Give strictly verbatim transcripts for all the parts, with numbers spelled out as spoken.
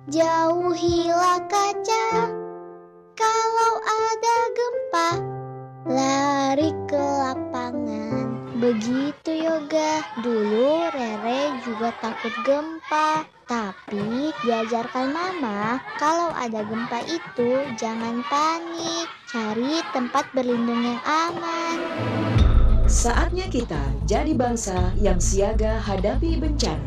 Jauhilah kaca, kalau ada gempa, lari ke lapangan. Begitu Yoga. Dulu Rere juga takut gempa, tapi diajarkan Mama kalau ada gempa itu jangan panik, cari tempat berlindung yang aman. Saatnya kita jadi bangsa yang siaga hadapi bencana.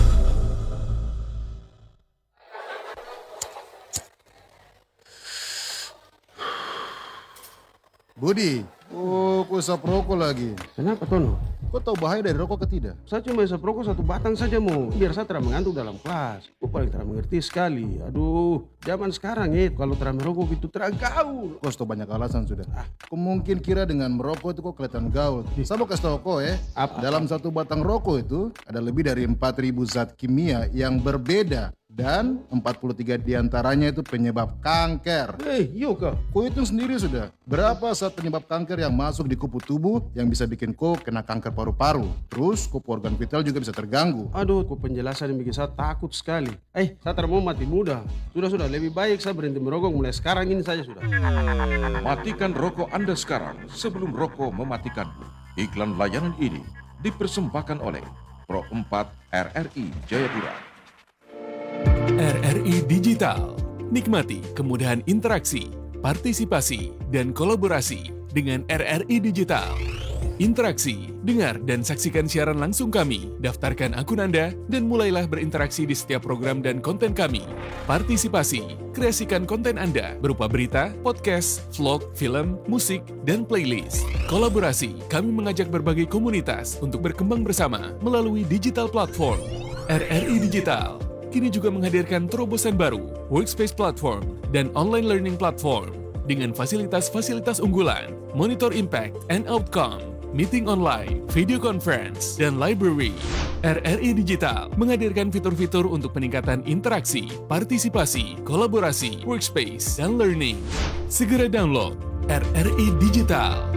Budi, oh kau isap rokok lagi. Kenapa Tono? Kau tahu bahaya dari rokok ke tidak? Saya cuma isap rokok satu batang saja mau, biar saya tidak mengantuk dalam kelas. Kau paling tidak mengerti sekali. Aduh, zaman sekarang ya kalau tidak merokok itu tidak gaul. Kau sudah banyak alasan sudah. Ah. Kau mungkin kira dengan merokok itu kau kelihatan gaul. Saya mau kasih tahu kau ya, Apa? Dalam satu batang rokok itu ada lebih dari empat ribu zat kimia yang berbeda. Dan empat puluh tiga diantaranya itu penyebab kanker. Eh, iya kah? Kau hitung sendiri sudah, berapa zat penyebab kanker yang masuk di kupu tubuh yang bisa bikin kau kena kanker paru-paru. Terus kupu organ vital juga bisa terganggu. Aduh, kok penjelasan yang bikin saya takut sekali. Eh, saya tidak mau mati muda. Sudah-sudah, lebih baik saya berhenti merokok mulai sekarang ini saja sudah. Matikan rokok Anda sekarang sebelum rokok mematikanmu. Iklan layanan ini dipersembahkan oleh Pro empat R R I Jayapura. R R I Digital. Nikmati kemudahan interaksi, partisipasi, dan kolaborasi dengan R R I Digital. Interaksi, dengar dan saksikan siaran langsung kami, daftarkan akun Anda, dan mulailah berinteraksi di setiap program dan konten kami. Partisipasi, kreasikan konten Anda berupa berita, podcast, vlog, film, musik, dan playlist. Kolaborasi, kami mengajak berbagai komunitas untuk berkembang bersama melalui digital platform. R R I Digital kini juga menghadirkan terobosan baru, workspace platform, dan online learning platform dengan fasilitas-fasilitas unggulan, monitor impact and outcome, meeting online, video conference, dan library. R R I Digital menghadirkan fitur-fitur untuk peningkatan interaksi, partisipasi, kolaborasi, workspace, dan learning. Segera download R R I Digital.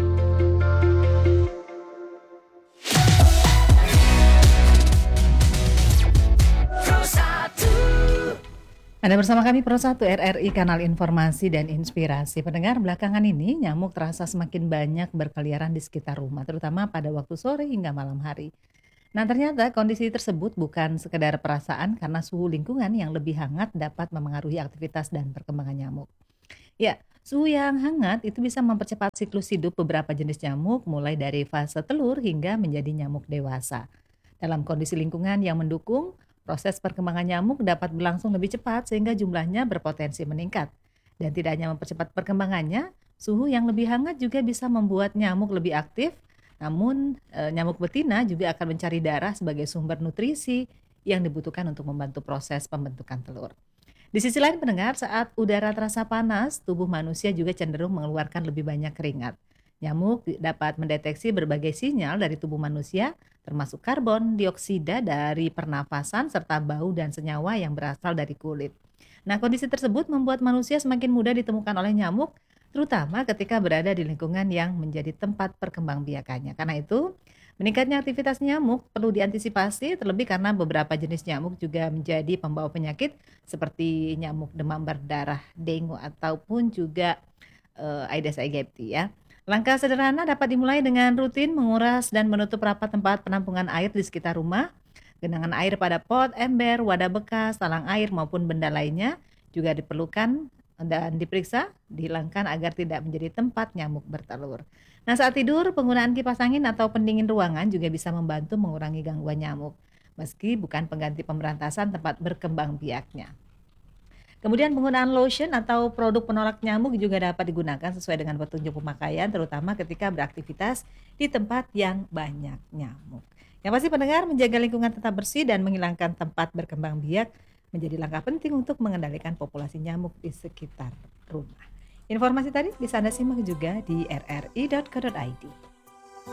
Anda bersama kami Pro satu R R I, kanal informasi dan inspirasi. Pendengar, belakangan ini nyamuk terasa semakin banyak berkeliaran di sekitar rumah, terutama pada waktu sore hingga malam hari. Nah, ternyata kondisi tersebut bukan sekedar perasaan karena suhu lingkungan yang lebih hangat dapat memengaruhi aktivitas dan perkembangan nyamuk. Ya, suhu yang hangat itu bisa mempercepat siklus hidup beberapa jenis nyamuk, mulai dari fase telur hingga menjadi nyamuk dewasa. Dalam kondisi lingkungan yang mendukung, proses perkembangan nyamuk dapat berlangsung lebih cepat sehingga jumlahnya berpotensi meningkat. Dan tidak hanya mempercepat perkembangannya, suhu yang lebih hangat juga bisa membuat nyamuk lebih aktif. Namun e, nyamuk betina juga akan mencari darah sebagai sumber nutrisi yang dibutuhkan untuk membantu proses pembentukan telur. Di sisi lain pendengar, saat udara terasa panas, tubuh manusia juga cenderung mengeluarkan lebih banyak keringat. Nyamuk dapat mendeteksi berbagai sinyal dari tubuh manusia, termasuk karbon dioksida dari pernafasan serta bau dan senyawa yang berasal dari kulit. Nah, kondisi tersebut membuat manusia semakin mudah ditemukan oleh nyamuk, terutama ketika berada di lingkungan yang menjadi tempat perkembangbiakannya. Karena itu, meningkatnya aktivitas nyamuk perlu diantisipasi, terlebih karena beberapa jenis nyamuk juga menjadi pembawa penyakit seperti nyamuk demam berdarah, dengue ataupun juga uh, Aedes aegypti ya. Langkah sederhana dapat dimulai dengan rutin menguras dan menutup rapat tempat penampungan air di sekitar rumah. Genangan air pada pot, ember, wadah bekas, talang air maupun benda lainnya juga diperlukan dan diperiksa, dihilangkan agar tidak menjadi tempat nyamuk bertelur. Nah, saat tidur, penggunaan kipas angin atau pendingin ruangan juga bisa membantu mengurangi gangguan nyamuk, meski bukan pengganti pemberantasan tempat berkembang biaknya. Kemudian penggunaan lotion atau produk penolak nyamuk juga dapat digunakan sesuai dengan petunjuk pemakaian, terutama ketika beraktivitas di tempat yang banyak nyamuk. Yang pasti pendengar, menjaga lingkungan tetap bersih dan menghilangkan tempat berkembang biak menjadi langkah penting untuk mengendalikan populasi nyamuk di sekitar rumah. Informasi tadi bisa Anda simak juga di r r i dot co dot i d.